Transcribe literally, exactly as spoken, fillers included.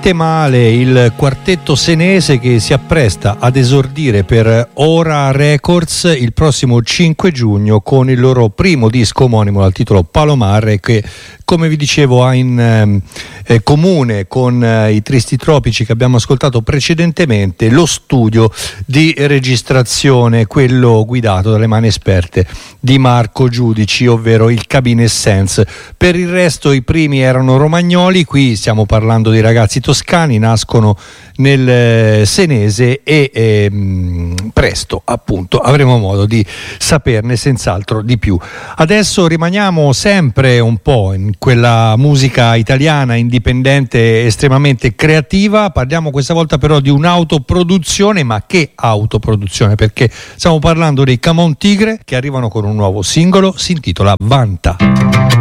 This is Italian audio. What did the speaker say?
niente male il quartetto senese che si appresta ad esordire per Ora Records il prossimo cinque giugno con il loro primo disco omonimo dal titolo Palomar, che, come vi dicevo, ha in eh, comune con eh, i Tristi Tropici che abbiamo ascoltato precedentemente lo studio di registrazione, quello guidato dalle mani esperte di Marco Giudici, ovvero il Cabin Essence. Per il resto i primi erano romagnoli, qui stiamo parlando di ragazzi toscani, nascono nel eh, senese e eh, presto appunto avremo modo di saperne senz'altro di più. Adesso rimaniamo sempre un po' in quella musica italiana indipendente estremamente creativa, parliamo questa volta però di un'autoproduzione, ma che autoproduzione, perché stiamo parlando dei Camon Tigre che arrivano con un nuovo singolo, si intitola Vanta.